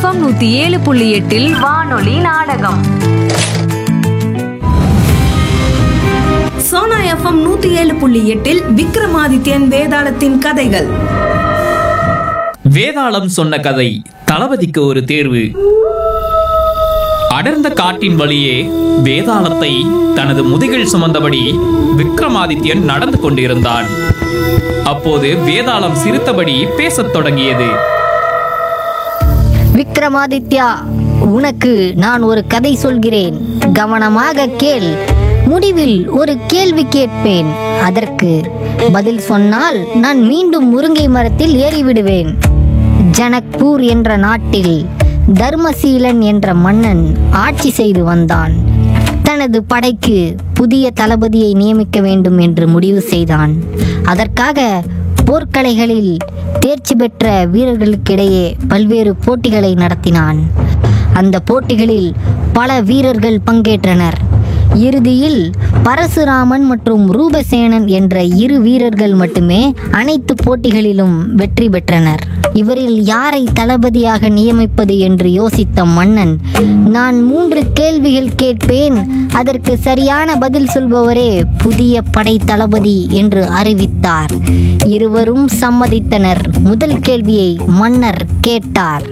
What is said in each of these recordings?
FM 107.8 வானொலி நாடகம். Sona FM 107.8 Vikramadityan வேதாளத்தின் கதைகள். வேதாளம் சொன்ன கதை. தளபதிக்கு ஒரு தேர்வு. அடர்ந்த காட்டின் வழியே வேதாளத்தை தனது முதுகில் சுமந்தபடி விக்ரமாதித்யன் நடந்து கொண்டிருந்தான். அப்போது வேதாளம் சிரித்தபடி பேசத் தொடங்கியது. விக்ரமாதித்யா, உனக்கு நான் ஒரு கதை சொல்கிறேன். கவனமாக கேள். முடிவில் ஒரு கேள்வி கேட்பேன். அதற்கு பதில் சொன்னால் நான் மீண்டும் முருங்கை மரத்தில் ஏறிவிடுவேன். ஜனக்பூர் என்ற நாட்டில் தர்மசீலன் என்ற மன்னன் ஆட்சி செய்து வந்தான். தனது படைக்கு புதிய தளபதியை நியமிக்க வேண்டும் என்று முடிவு செய்தான். அதற்காக போர்க்கலைகளில் தேர்ச்சி பெற்ற வீரர்களுக்கிடையே பல்வேறு போட்டிகளை நடத்தினான். அந்த போட்டிகளில் பல வீரர்கள் பங்கேற்றனர். இறுதியில் பரசுராமன் மற்றும் ரூபசேனன் என்ற இரு வீரர்கள் மட்டுமே அனைத்து போட்டிகளிலும் வெற்றி பெற்றனர். இவரில் யாரை தளபதியாக நியமிப்பது என்று யோசித்த மன்னன், நான் 3 கேள்விகள் கேட்பேன், அதற்கு சரியான பதில் சொல்பவரே புதிய படை தளபதி என்று அறிவித்தார். இருவரும் சம்மதித்தனர். முதல் கேள்வியை மன்னர் கேட்டார்.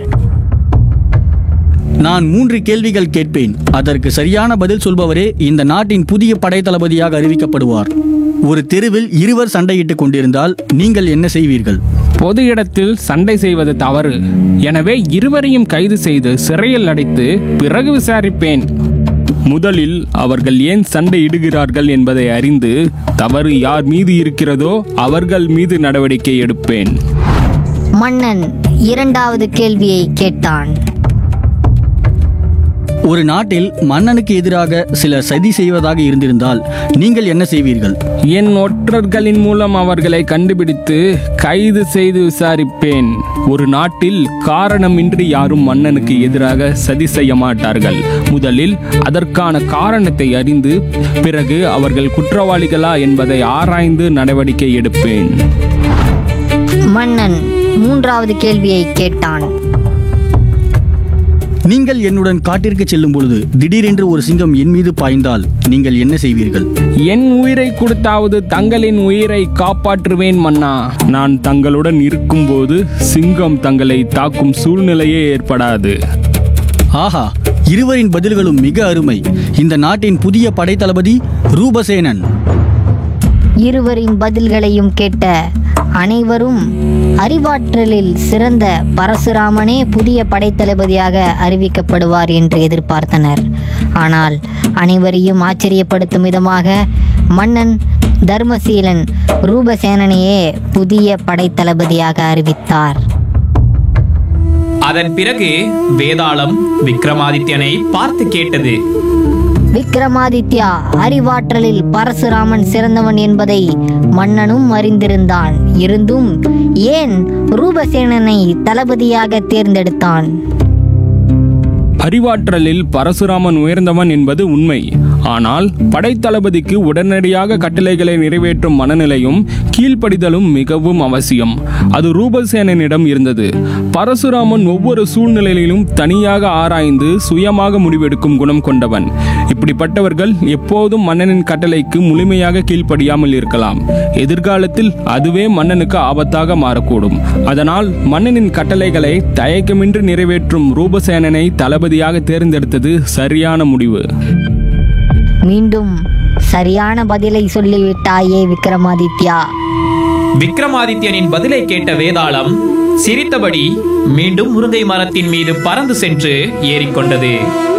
நான் 3 கேள்விகள் கேட்பேன். அதற்கு சரியான பதில் சொல்பவரே இந்த நாட்டின் புதிய படை தளபதியாக அறிவிக்கப்படுவார். ஒரு தெருவில் இருவர் சண்டையிட்டுக் கொண்டிருந்தால் நீங்கள் என்ன செய்வீர்கள்? பொது இடத்தில் சண்டை செய்வது தவறு. எனவே இருவரையும் கைது செய்து சிறையில் அடைத்து பிறகு விசாரிப்பேன். முதலில் அவர்கள் ஏன் சண்டையிடுகிறார்கள் என்பதை அறிந்து தவறு யார் மீது இருக்கிறதோ அவர்கள் மீது நடவடிக்கை எடுப்பேன். மன்னன் இரண்டாவது கேள்வியை கேட்டான். ஒரு நாட்டில் மன்னனுக்கு எதிராக சிலர் சதி செய்வதாக இருந்திருந்தால் நீங்கள் என்ன செய்வீர்கள்? என் ஒற்றர்களின் மூலம் அவர்களை கண்டுபிடித்து கைது செய்து விசாரிப்பேன். ஒரு நாட்டில் காரணமின்றி யாரும் மன்னனுக்கு எதிராக சதி செய்ய மாட்டார்கள். முதலில் அதற்கான காரணத்தை அறிந்து பிறகு அவர்கள் குற்றவாளிகளா என்பதை ஆராய்ந்து நடவடிக்கை எடுப்பேன். மன்னன் மூன்றாவது கேள்வியை கேட்டான். நீங்கள் என்னுடன் காட்டிற்கு செல்லும் பொழுது திடீரென்று ஒரு சிங்கம் என் மீது பாய்ந்தால் நீங்கள் என்ன செய்வீர்கள்? என் உயிரை கொடுத்தாவது தங்களின் உயிரை காப்பாற்றுவேன் மன்னா. நான் தங்களுடன் இருக்கும்போது சிங்கம் தங்களை தாக்கும் சூழ்நிலையே ஏற்படாது. ஆஹா, இருவரின் பதில்களும் மிக அருமை. இந்த நாட்டின் புதிய படை தளபதி ரூபசேனன். இருவரின் பதில்களையும் கேட்ட அனைவரும் அறிவாற்றலில் சிறந்த பரசுராமனே புதிய படைத்தளபதியாக அறிவிக்கப்படுவார் என்று எதிர்பார்த்தனர். ஆனால் அனைவரையும் ஆச்சரியப்படுத்தும் விதமாக மன்னன் தர்மசீலன் ரூபசேனனையே புதிய படைத்தளபதியாக அறிவித்தார். அதன் பிறகு வேதாளம் விக்ரமாதித்யனை பார்த்து கேட்டது. விக்ரமாதித்யா, அறிவாற்றலில் பரசுராமன் சிறந்தவன் என்பதை மன்னனும் அறிந்திருந்தான். இருந்தும் ஏன் ரூபசேனனை தளபதியாக தேர்ந்தெடுத்தான்? அறிவாற்றலில் பரசுராமன் உயர்ந்தவன் என்பது உண்மை. ஆனால் படைத்தளபதிக்கு உடனடியாக கட்டளைகளை நிறைவேற்றும் மனநிலையும் கீழ்ப்படிதலும் மிகவும் அவசியம். அது ரூபசேனனிடம் இருந்தது. பரசுராமன் ஒவ்வொரு சூழ்நிலையிலும் தனியாக ஆராய்ந்து சுயமாக முடிவெடுக்கும் குணம் கொண்டவன். இப்படிப்பட்டவர்கள் எப்போதும் மன்னனின் கட்டளைக்கு முழுமையாக கீழ்ப்படியாமல் இருக்கலாம். எதிர்காலத்தில் அதுவே மன்னனுக்கு ஆபத்தாக மாறக்கூடும். அதனால் மன்னனின் கட்டளைகளை தயக்கமின்றி நிறைவேற்றும் ரூபசேனனை தளபதியாக தேர்ந்தெடுத்தது சரியான முடிவு. மீண்டும் சரியான பதிலை சொல்லிவிட்டாயே விக்ரமாதித்யா. விக்ரமாதித்யனின் பதிலை கேட்ட வேதாளம் சிரித்தபடி மீண்டும் முருங்கை மரத்தின் மீது பறந்து சென்று ஏறிக்கொண்டது.